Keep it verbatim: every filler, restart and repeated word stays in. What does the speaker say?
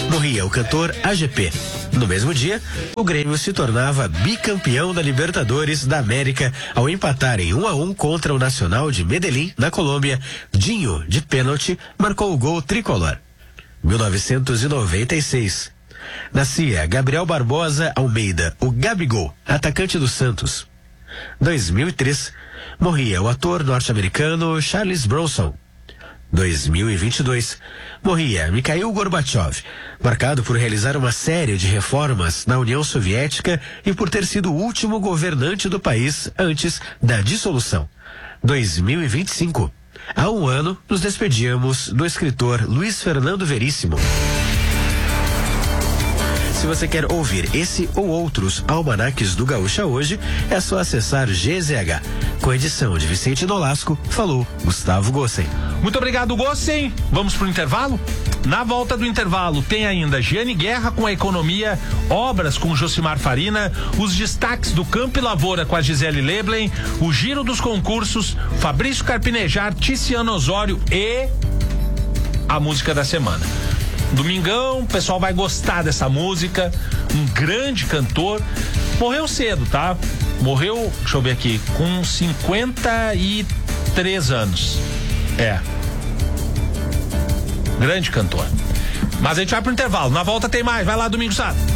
morria o cantor A G P. No mesmo dia, o Grêmio se tornava bicampeão da Libertadores da América ao empatar em um a um contra o Nacional de Medellín, na Colômbia. Dinho, de pênalti, marcou o gol tricolor. mil novecentos e noventa e seis. Nascia Gabriel Barbosa Almeida, o Gabigol, atacante do Santos. dois mil e três. Morria o ator norte-americano Charles Bronson. dois mil e vinte e dois. Morria Mikhail Gorbachev, marcado por realizar uma série de reformas na União Soviética e por ter sido o último governante do país antes da dissolução. dois mil e vinte e cinco. Há um ano, nos despedíamos do escritor Luiz Fernando Veríssimo. Se você quer ouvir esse ou outros almanaques do Gaúcha hoje, é só acessar G Z H. Com edição de Vicente Nolasco, falou Gustavo Gossen. Muito obrigado, Gossen. Vamos pro intervalo? Na volta do intervalo tem ainda Giane Guerra com a economia, obras com Josimar Farina, os destaques do Campo e Lavoura com a Gisele Leblen, o giro dos concursos, Fabrício Carpinejar, Ticiano Osório e a música da semana. Domingão, o pessoal vai gostar dessa música. Um grande cantor. Morreu cedo, tá? Morreu, deixa eu ver aqui, com cinquenta e três anos. É. Grande cantor. Mas a gente vai pro intervalo. Na volta tem mais. Vai lá, Domingo Sá.